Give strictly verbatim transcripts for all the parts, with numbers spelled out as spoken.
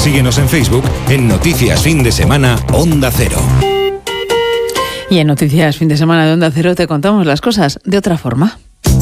Síguenos en Facebook en Noticias Fin de Semana Onda Cero. Y en Noticias Fin de Semana de Onda Cero te contamos las cosas de otra forma.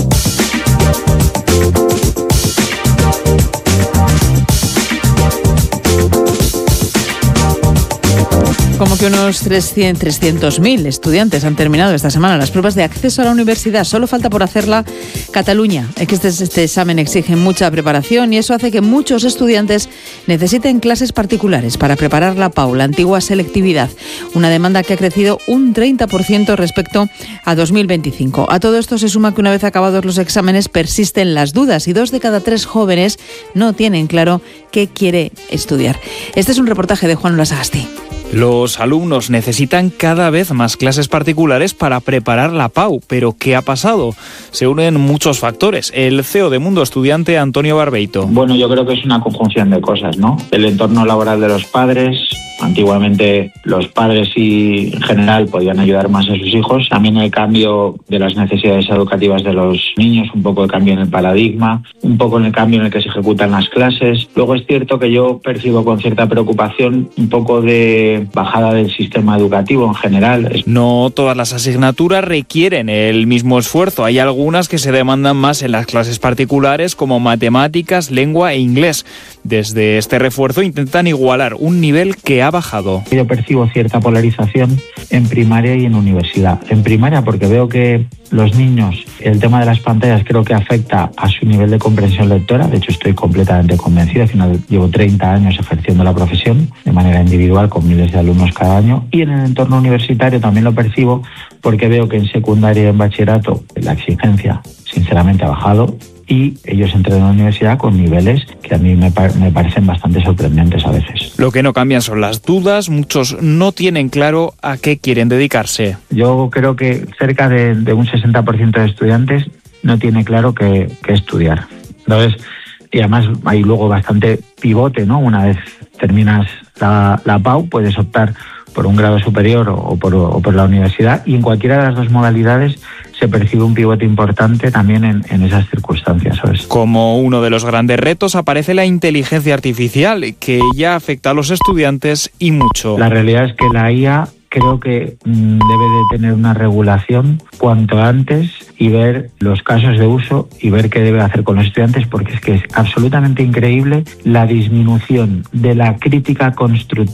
Como que unos trescientos mil estudiantes han terminado esta semana las pruebas de acceso a la universidad. Solo falta por hacerla Cataluña. Es que este, este examen exige mucha preparación y eso hace que muchos estudiantes necesiten clases particulares para preparar la P A U, la antigua selectividad. Una demanda que ha crecido un treinta por ciento respecto a dos mil veinticinco. A todo esto se suma que una vez acabados los exámenes persisten las dudas y dos de cada tres jóvenes no tienen claro qué quiere estudiar. Este es un reportaje de Juan Lasagasti. Los alumnos necesitan cada vez más clases particulares para preparar la P A U, pero ¿qué ha pasado? Se unen muchos factores. El C E O de Mundo Estudiante, Antonio Barbeito. Bueno, yo creo que es una conjunción de cosas, ¿no? El entorno laboral de los padres. Antiguamente los padres y en general podían ayudar más a sus hijos. También el cambio de las necesidades educativas de los niños, un poco de cambio en el paradigma, un poco en el cambio en el que se ejecutan las clases. Luego es cierto que yo percibo con cierta preocupación un poco de bajada del sistema educativo en general. No todas las asignaturas requieren el mismo esfuerzo. Hay algunas que se demandan más en las clases particulares, como matemáticas, lengua e inglés. Desde este refuerzo intentan igualar un nivel que ha bajado. Yo percibo cierta polarización en primaria y en universidad. En primaria porque veo que los niños, el tema de las pantallas creo que afecta a su nivel de comprensión lectora. De hecho, estoy completamente convencido. Al final llevo treinta años ejerciendo la profesión de manera individual con miles de alumnos cada año. Y en el entorno universitario también lo percibo porque veo que en secundaria y en bachillerato la exigencia, sinceramente, ha bajado. Y ellos entran a la universidad con niveles que a mí me, par- me parecen bastante sorprendentes a veces. Lo que no cambian son las dudas. Muchos no tienen claro a qué quieren dedicarse. Yo creo que cerca de, de un sesenta por ciento de estudiantes no tiene claro qué, qué estudiar. Entonces, y además hay luego bastante pivote, ¿no? Una vez terminas la, la P A U, puedes optar por un grado superior o por, o por la universidad, y en cualquiera de las dos modalidades se percibe un pivote importante también en, en esas circunstancias, ¿sabes? Como uno de los grandes retos aparece la inteligencia artificial, que ya afecta a los estudiantes y mucho. La realidad es que la I A creo que mmm, debe de tener una regulación cuanto antes y ver los casos de uso y ver qué debe hacer con los estudiantes, porque es que es absolutamente increíble la disminución de la crítica constructiva